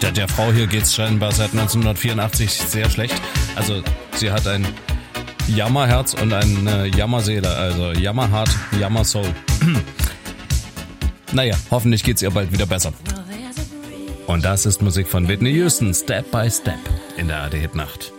Der Frau hier geht's scheinbar seit 1984 sehr schlecht. Also sie hat ein Jammerherz und eine Jammerseele, also Jammerheart, Jammersoul. Naja, hoffentlich geht's ihr bald wieder besser. Und das ist Musik von Whitney Houston, Step by Step, in der ARD Hit Nacht.